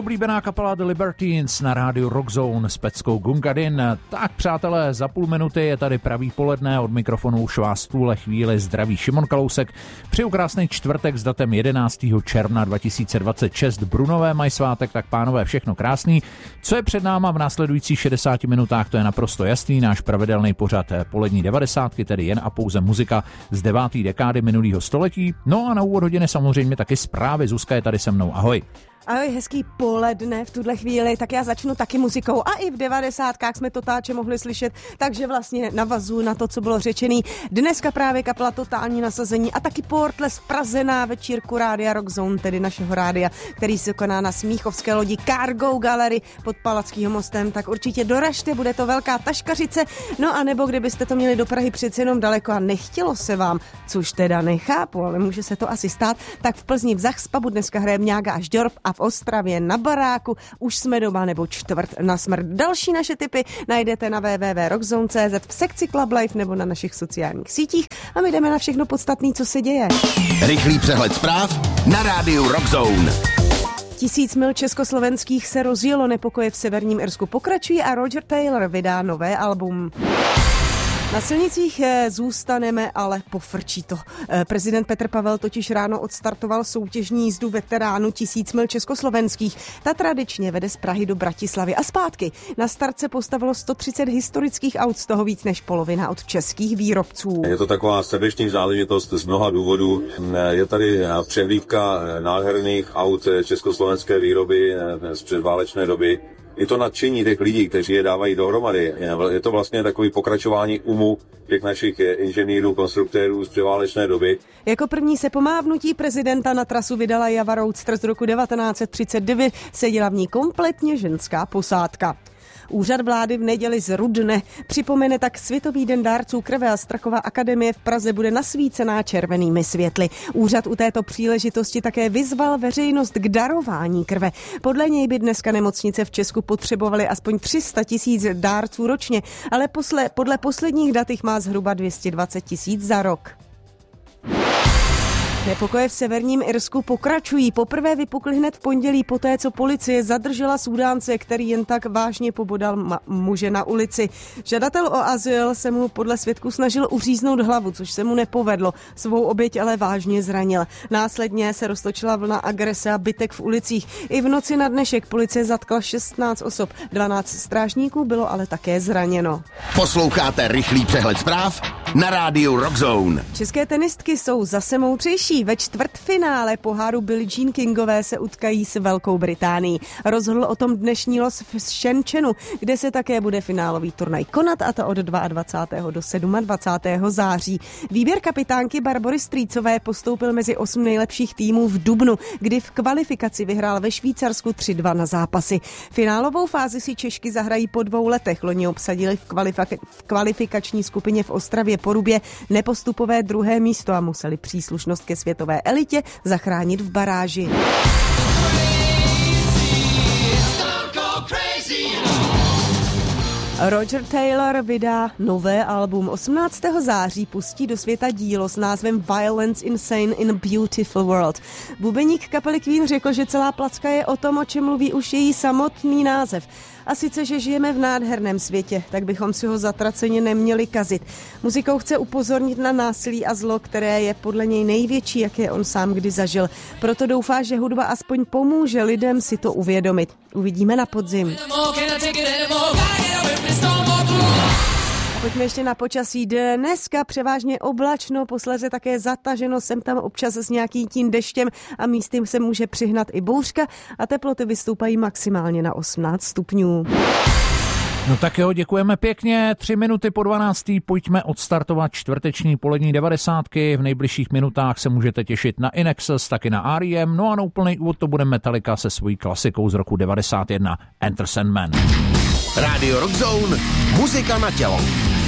oblíbená kapela The Libertines na rádiu Rockzone s peckou Gungadin. Tak přátelé, za půl minuty je tady pravý poledne, od mikrofonu už vás v tuhle chvíli zdraví Šimon Kalousek. Přeju krásný čtvrtek s datem 11. června 2026. Brunové mají svátek, tak pánové, všechno krásný. Co je před náma v následujících 60 minutách, to je naprosto jasný, náš pravidelný pořad polední 90, tedy jen a pouze muzika z 9. dekády minulého století. No a na úvod hodiny samozřejmě taky zprávy. Zuzka je tady se mnou, ahoj. Ahoj, hezký poledne v tuhle chvíli, tak já začnu taky muzikou a i v 90kách jsme Totáče mohli slyšet, takže vlastně navazuju na to, co bylo řečený. Dneska právě kapela Totální nasazení a taky Portles v Praze na večírku rádia Rockzone, tedy našeho rádia, který se koná na Smíchovské lodi Cargo Gallery pod Palackým mostem, tak určitě doražte, bude to velká taškařice, no a nebo kdybyste to měli do Prahy přece jenom daleko a nechtělo se vám, což teda nechápu, ale může se to asi stát, tak v Plzni v Zachspabu dneska hraje Mňága až Dorp a v Ostravě na Baráku už jsme doma nebo čtvrt na smrt. Další naše tipy najdete na www.rockzone.cz, v sekci Club Life nebo na našich sociálních sítích a my jdeme na všechno podstatné, co se děje. Rychlý přehled zpráv na rádiu Rockzone. 1000 mil československých se rozjelo, nepokoje v Severním Irsku pokračují a Roger Taylor vydá nové album. Na silnicích zůstaneme, ale pofrčí to. Prezident Petr Pavel totiž ráno odstartoval soutěžní jízdu veteránů 1000 mil československých. Ta tradičně vede z Prahy do Bratislavy a zpátky. Na start se postavilo 130 historických aut, z toho víc než polovina od českých výrobců. Je to taková srdeční záležitost z mnoha důvodů. Je tady přehlídka nádherných aut československé výroby z předválečné doby. Je to nadšení těch lidí, kteří je dávají dohromady. Je to vlastně takový pokračování umu těch našich inženýrů, konstruktérů z předválečné doby. Jako první se po mávnutí prezidenta na trasu vydala Java Roadster z roku 1939. Seděla v ní kompletně ženská posádka. Úřad vlády v neděli z Rudne připomene tak Světový den dárců krve a Straková akademie v Praze bude nasvícená červenými světly. Úřad u této příležitosti také vyzval veřejnost k darování krve. Podle něj by dneska nemocnice v Česku potřebovaly aspoň 300 000 dárců ročně, ale podle posledních dat jich má zhruba 220 000 za rok. Nepokoje v Severním Irsku pokračují. Poprvé vypukly hned v pondělí poté, co policie zadržela Súdánce, který jen tak vážně pobodal muže na ulici. Žadatel o azyl se mu podle svědků snažil uříznout hlavu, což se mu nepovedlo. Svou oběť ale vážně zranil. Následně se roztočila vlna agrese a bitek v ulicích. I v noci na dnešek policie zatkla 16 osob. 12 strážníků bylo ale také zraněno. Posloucháte rychlý přehled zpráv na rádiu Rockzone. České tenistky jsou zase moudřejší. Ve čtvrtfinále poháru Billie Jean Kingové se utkají s Velkou Británií. Rozhodl o tom dnešní los v Shenzhenu, kde se také bude finálový turnaj konat, a to od 22. do 27. září. Výběr kapitánky Barbory Strýcové postoupil mezi 8 nejlepších týmů v dubnu, kdy v kvalifikaci vyhrál ve Švýcarsku 3-2 na zápasy. Finálovou fázi si Češky zahrají po 2 letech. Loni obsadili v kvalifikační skupině v Ostravě Porubě nepostupové 2. místo a museli příslušnost ke světové elitě zachránit v baráži. Roger Taylor vydá nové album. 18. září pustí do světa dílo s názvem Violence Insane in a Beautiful World. Bubeník kapely Queen řekl, že celá placka je o tom, o čem mluví už její samotný název. A sice, že žijeme v nádherném světě, tak bychom si ho zatraceně neměli kazit. Muzikou chce upozornit na násilí a zlo, které je podle něj největší, jaké on sám kdy zažil. Proto doufá, že hudba aspoň pomůže lidem si to uvědomit. Uvidíme na podzim. A pojďme ještě na počasí. Dneska převážně oblačno, posléze také zataženo, sem tam občas s nějakým tím deštěm a místy se může přihnat i bouřka a teploty vystoupají maximálně na 18 stupňů. No tak jo, děkujeme pěkně. 3 minuty po 12. Pojďme odstartovat čtvrteční polední 90. V nejbližších minutách se můžete těšit na INXS, taky na R.E.M. No a na úplný úvod to bude Metallica se svojí klasikou z roku 91 Enter Sandman. Radio Rockzone, muzika na tělo.